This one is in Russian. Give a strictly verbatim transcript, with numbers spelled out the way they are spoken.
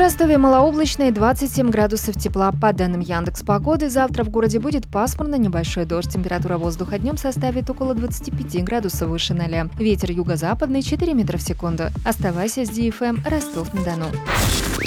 Ростове малооблачно и двадцать семь градусов тепла. По данным Яндекс.Погоды, завтра в городе будет пасмурно, небольшой дождь. Температура воздуха днем составит около двадцати пяти градусов выше ноля. Ветер юго-западный четыре метра в секунду. Оставайся с ди эф эм Ростов-на-Дону.